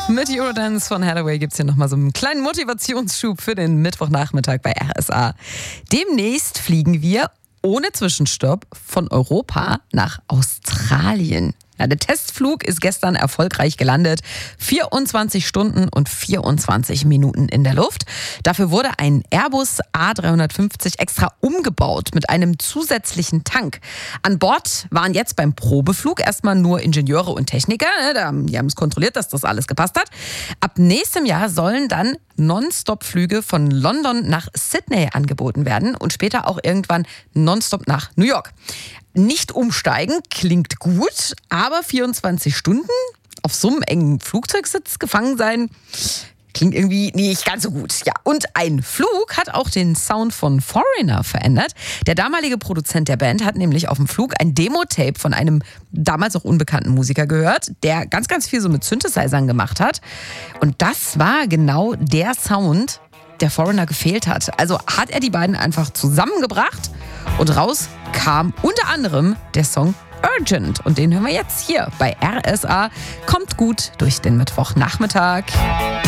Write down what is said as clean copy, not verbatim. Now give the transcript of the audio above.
Mit Eurodance von Hathaway gibt es hier nochmal so einen kleinen Motivationsschub für den Mittwochnachmittag bei RSA. Demnächst fliegen wir ohne Zwischenstopp von Europa nach Australien. Ja, der Testflug ist gestern erfolgreich gelandet. 24 Stunden und 24 Minuten in der Luft. Dafür wurde ein Airbus A350 extra umgebaut mit einem zusätzlichen Tank. An Bord waren jetzt beim Probeflug erstmal nur Ingenieure und Techniker. Die haben es kontrolliert, dass das alles gepasst hat. Ab nächstem Jahr sollen dann Nonstop-Flüge von London nach Sydney angeboten werden und später auch irgendwann Nonstop nach New York. Nicht umsteigen klingt gut, aber 24 Stunden auf so einem engen Flugzeugsitz gefangen sein, klingt irgendwie nicht ganz so gut. Ja, und ein Flug hat auch den Sound von Foreigner verändert. Der damalige Produzent der Band hat nämlich auf dem Flug ein Demo-Tape von einem damals noch unbekannten Musiker gehört, der ganz, ganz viel so mit Synthesizern gemacht hat. Und das war genau der Sound, der Foreigner gefehlt hat. Also hat er die beiden einfach zusammengebracht und raus kam unter anderem der Song Urgent. Und den hören wir jetzt hier bei RSA. Kommt gut durch den Mittwochnachmittag.